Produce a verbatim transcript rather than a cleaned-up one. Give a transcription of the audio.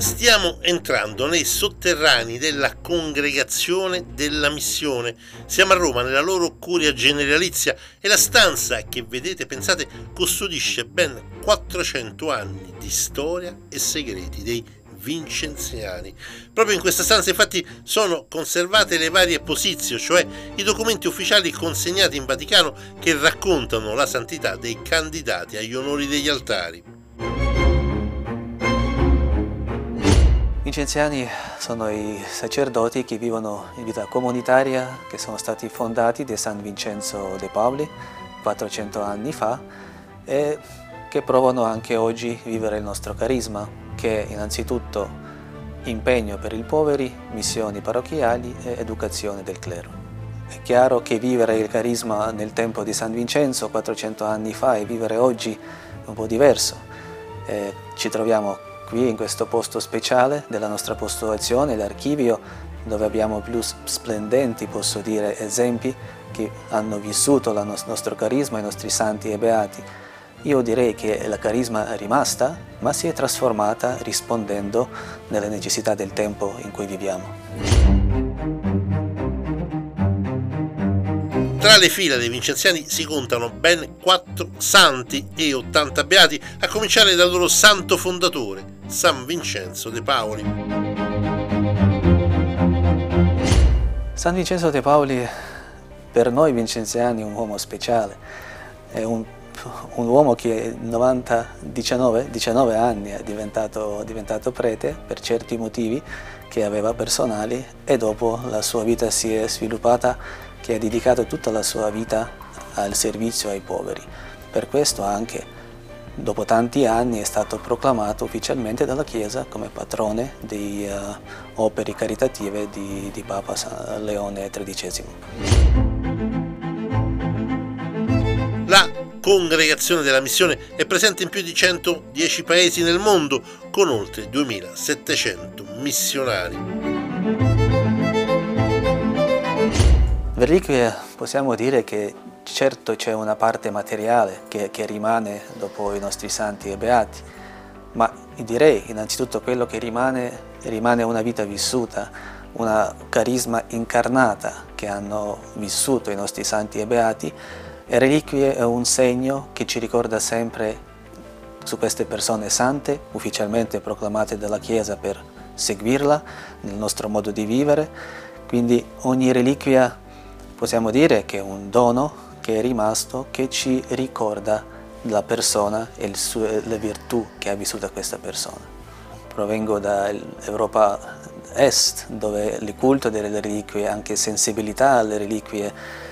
Stiamo entrando nei sotterranei della Congregazione della Missione. Siamo a Roma, nella loro curia generalizia, e la stanza che vedete, pensate, custodisce ben quattrocento anni di storia e segreti dei vincenziani. Proprio in questa stanza, infatti, sono conservate le varie posizio, cioè i documenti ufficiali consegnati in Vaticano che raccontano la santità dei candidati agli onori degli altari. I vincenziani sono i sacerdoti che vivono in vita comunitaria, che sono stati fondati da San Vincenzo de Pauli quattrocento anni fa e che provano anche oggi a vivere il nostro carisma, che è innanzitutto impegno per i poveri, missioni parrocchiali e educazione del clero. È chiaro che vivere il carisma nel tempo di San Vincenzo quattrocento anni fa e vivere oggi è un po' diverso. E ci troviamo qui in questo posto speciale della nostra postulazione, l'archivio, dove abbiamo più splendenti, posso dire, esempi che hanno vissuto il nostro carisma, i nostri santi e beati. Io direi che la carisma è rimasta, ma si è trasformata rispondendo nelle necessità del tempo in cui viviamo. Tra le fila dei vincenziani si contano ben quattro santi e ottanta beati, a cominciare dal loro santo fondatore, San Vincenzo de Pauli. San Vincenzo de Pauli per noi vincenziani è un uomo speciale, è un, un uomo che a diciannove anni è diventato, è diventato prete per certi motivi che aveva personali, e dopo la sua vita si è sviluppata, che ha dedicato tutta la sua vita al servizio ai poveri. Per questo anche, dopo tanti anni, è stato proclamato ufficialmente dalla Chiesa come patrone di uh, opere caritative di, di Papa San Leone tredicesimo. La Congregazione della Missione è presente in più di centodieci paesi nel mondo, con oltre duemilasettecento missionari. Reliquie, possiamo dire che certo c'è una parte materiale che, che rimane dopo i nostri santi e beati, ma direi innanzitutto quello che rimane, rimane una vita vissuta, una carisma incarnata che hanno vissuto i nostri santi e beati, e reliquie è un segno che ci ricorda sempre su queste persone sante, ufficialmente proclamate dalla Chiesa per seguirla nel nostro modo di vivere. Quindi ogni reliquia possiamo dire che è un dono che è rimasto, che ci ricorda la persona e il suo, le virtù che ha vissuto questa persona. Provengo dall'Europa Est, dove il culto delle reliquie, anche sensibilità alle reliquie,